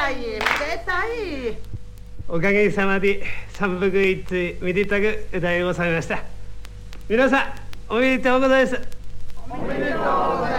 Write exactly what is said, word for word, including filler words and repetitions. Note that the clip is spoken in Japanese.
たいめでたい。 おかげさまで三福一対めでたく歌い納めました。皆さんおめでとうございます。 おめでとうございます。